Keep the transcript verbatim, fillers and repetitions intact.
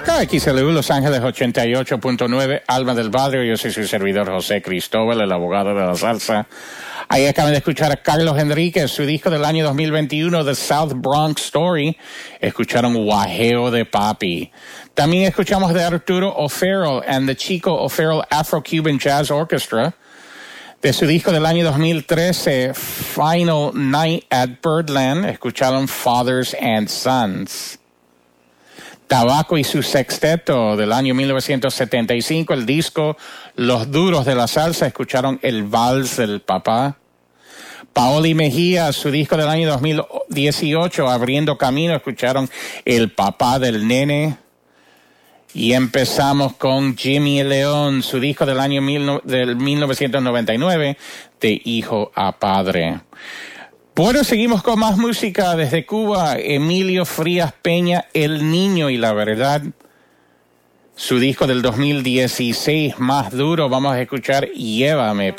K X L U Los Ángeles ochenta y ocho punto nueve, Alma del Barrio. Yo soy su servidor José Cristóbal, el abogado de la salsa. Ahí acaban de escuchar a Carlos Enríquez, su disco del año dos mil veintiuno, The South Bronx Story. Escucharon Guajeo de Papi. También escuchamos de Arturo O'Farrell and the Chico O'Farrell Afro-Cuban Jazz Orchestra. De su disco del año dos mil trece, Final Night at Birdland, escucharon Fathers and Sons. Tabaco y su sexteto del año mil novecientos setenta y cinco, el disco Los Duros de la Salsa, escucharon El Vals del Papá. Paoli Mejía, su disco del año dos mil dieciocho, Abriendo Camino, escucharon El Papá del Nene. Y empezamos con Jimmy León, su disco del año mil, del mil novecientos noventa y nueve, De Hijo a Padre. Bueno, seguimos con más música desde Cuba. Emilio Frías Peña, El Niño y la Verdad. Su disco del dos mil dieciséis, Más Duro. Vamos a escuchar Llévame.